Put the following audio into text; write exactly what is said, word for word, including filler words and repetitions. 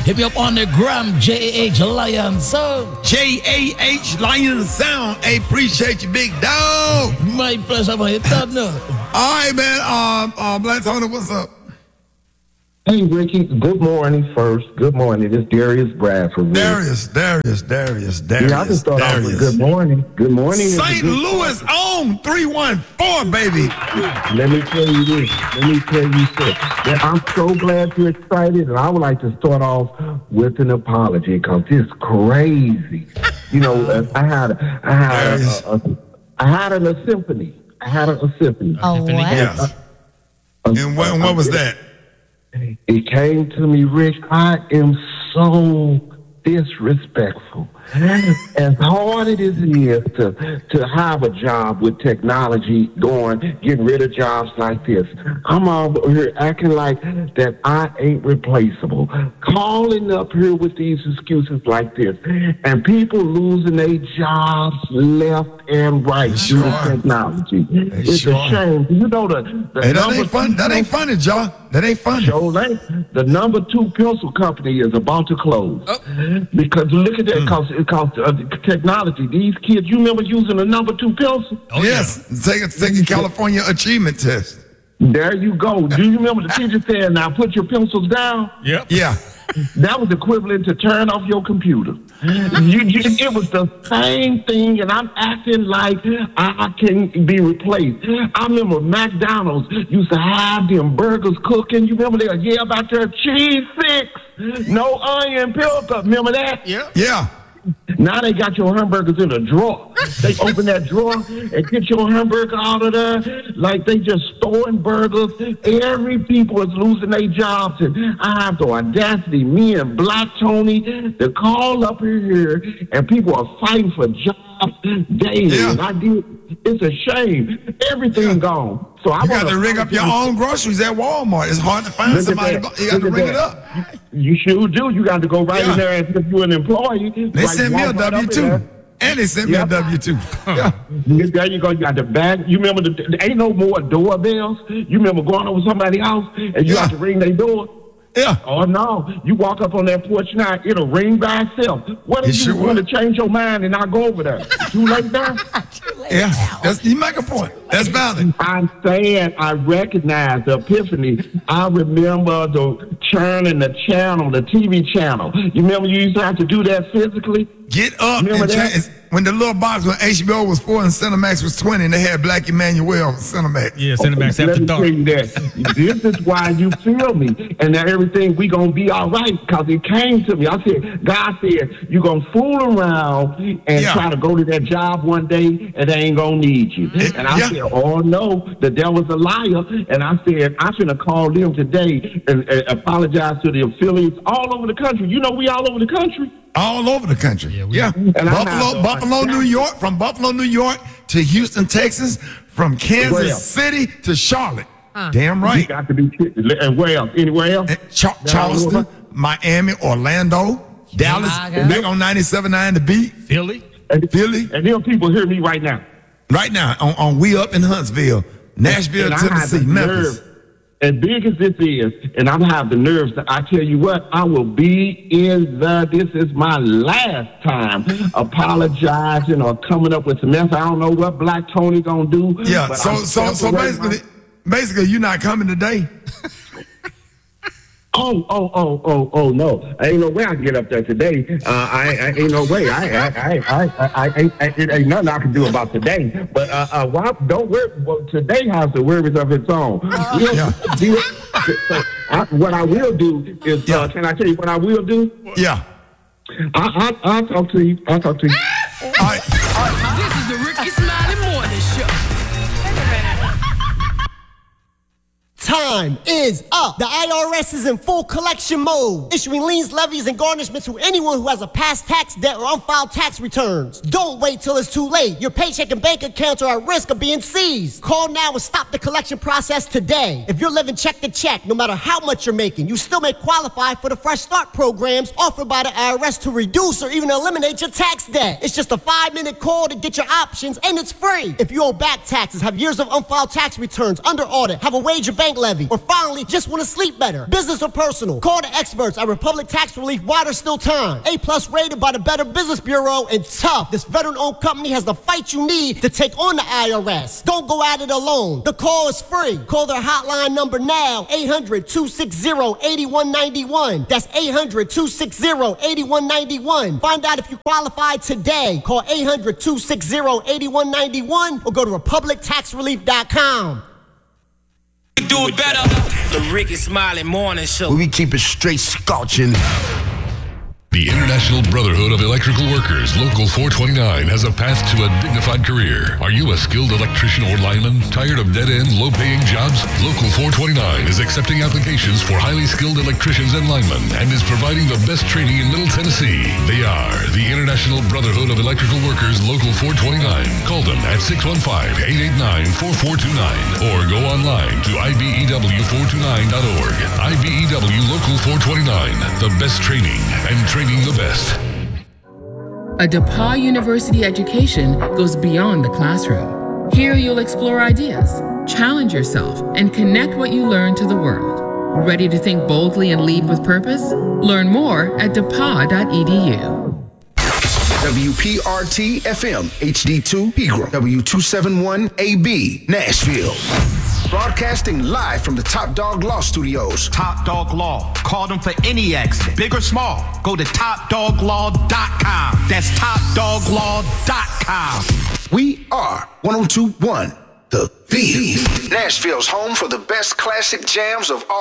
Hit me up on the gram, J A H Lion Sound. J A H Lion Sound. Hey, appreciate you, big dog. My pleasure, man. You don't know. All right, man. Um, uh, Black Tony, what's up? Hey, Ricky. Good morning first. Good morning. It's Darius Bradford. Darius, Darius, Darius, Darius. Yeah, I can start Darius. off with good morning. Good morning. Saint Louis on three one four, baby. Let me tell you this. Let me tell you this. That I'm so glad you're excited, and I would like to start off with an apology because it's crazy. You know, uh, I had, I had, a, a, a, I had a, a symphony. I had a, a symphony. Oh, what? Yeah. Uh, And what, what was that? It came to me, Rich. I am so disrespectful. As hard it is to to have a job with technology going, getting rid of jobs like this, I'm over here acting like that I ain't replaceable. Calling up here with these excuses like this, and people losing their jobs left and right due to technology. It's sure. a shame. You know the, the Hey, that number ain't fun. That ain't funny, John. That ain't funny. Joe Lane, the number two pencil company is about to close. Oh. Because look at that, because mm. uh, the technology. These kids, you remember using the number two pencil? Oh, yes. yeah. Take a, take a California achievement test. There you go. Do you remember the teacher saying, now put your pencils down? Yep. Yeah. That was equivalent to turn off your computer. You, you, it was the same thing, and I'm acting like I can be replaced. I remember McDonald's used to have them burgers cooking. You remember they yell about their cheese sticks, no onion pickle. Remember that? Yeah. Yeah. Now they got your hamburgers in a drawer. They open that drawer and get your hamburger out of there like they just storing burgers. Every people is losing their jobs. And I have the audacity, me and Black Tony, to call up here and people are fighting for jobs daily. Yeah. And I did. It's a shame. Everything Yeah. gone. So I You got wanna to rig up your own groceries at Walmart. It's hard to find Look at somebody. that. You got to Look at ring it that. up. You sure do. You got to go right Yeah. in there as if you're an employee. They Like, sent me a walk right up W in two. there. And they sent me Yeah. a W two. Yeah. There you go. You got the bag. You remember the, there ain't no more doorbells. You remember going over somebody's house and you Yeah. have to ring their door. Yeah. Oh no! You walk up on that porch now, it'll ring by itself. What It if you sure want to will. change your mind and not go over there? Too late now. Yeah. That's, you make a point. That's valid. I'm saying I recognize the epiphany. I remember the churning the channel, the T V channel. You remember you used to have to do that physically? Get up Remember and that? change. When the little box when H B O was four and Cinemax was twenty, and they had Black Emmanuel on Cinemax. Yeah, Cinemax Let after me dark. tell you that. This is why you feel me. And now everything, we going to be all right. Because it came to me. I said, God said, you're going to fool around and Yeah. try to go to that job one day and they ain't going to need you. It- and I yeah. said, oh, no, the devil's a liar. And I said, I should have called them today and, and apologize to the affiliates all over the country. You know we all over the country. All over the country. Yeah, we- Yeah. And I'm Buffalo, not- Buffalo, New York, from Buffalo, New York to Houston, Texas, from Kansas Well. City to Charlotte. Damn You right. got to be and where else? Anywhere else? And Char- Down Charleston, over. Miami, Orlando, Dallas, Chicago. back on ninety-seven point nine The Beat, Philly. And, Philly. and them people hear me right now. Right now on, on We Up in Huntsville, Nashville, And I have Tennessee, the Memphis. nerve, as big as this is, and I have the nerves, that I tell you what, I will be in the, this is my last time apologizing or coming up with some mess. I don't know what Black Tony gonna do. Yeah, but so I'm so so separating basically, basically you're not coming today. Oh, oh, oh, oh, oh, no. Ain't no way I can get up there today. Uh, I, I ain't no way. I, I, I, I, I, I, I, it ain't nothing I can do about today. But, uh, uh, why, don't worry. Well, today has the worries of its own. We'll Yeah. do it. So I, what I will do is, Yeah. uh, can I tell you what I will do? Yeah. I, I, I'll talk to you. I'll talk to you. All right. This is the Ricky Smiley Morning Show. Time is up. The I R S is in full collection mode, issuing liens, levies, and garnishments to anyone who has a past tax debt or unfiled tax returns. Don't wait till it's too late. Your paycheck and bank accounts are at risk of being seized. Call now and stop the collection process today. If you're living check to check, no matter how much you're making, you still may qualify for the Fresh Start programs offered by the I R S to reduce or even eliminate your tax debt. It's just a five-minute call to get your options, and it's free. If you owe back taxes, have years of unfiled tax returns, under audit, have a wage or bank levy, levy, or finally just want to sleep better. Business or personal, call the experts at Republic Tax Relief while there's still time. A plus rated by the Better Business Bureau, and tough. This veteran-owned company has the fight you need to take on the I R S. Don't go at it alone. The call is free. Call their hotline number now, eight hundred, two six zero, eight one nine one. That's eight hundred, two six zero, eight one nine one. Find out if you qualify today. Call eight hundred, two six zero, eight one nine one or go to republic tax relief dot com. Do it better. The Ricky Smiley Morning Show. We keep it straight scorching. The International Brotherhood of Electrical Workers, Local four twenty-nine, has a path to a dignified career. Are you a skilled electrician or lineman? Tired of dead-end, low-paying jobs? Local four twenty-nine is accepting applications for highly skilled electricians and linemen and is providing the best training in Middle Tennessee. They are the International Brotherhood of Electrical Workers, Local four twenty-nine. Call them at six one five, eight eight nine, four four two nine or go online to I B E W four two nine dot org. I B E W Local four twenty-nine, the best training and training the best. A DePauw University education goes beyond the classroom. Here you'll explore ideas, challenge yourself, and connect what you learn to the world. Ready to think boldly and lead with purpose? Learn more at depaw dot e d u. W P R T F M, H D two, Pegram, W two seventy-one A B, Nashville. Broadcasting live from the Top Dog Law Studios. Top Dog Law. Call them for any accident, big or small. Go to top dog law dot com. That's top dog law dot com. We are one oh two point one, The Beat. Nashville's home for the best classic jams of all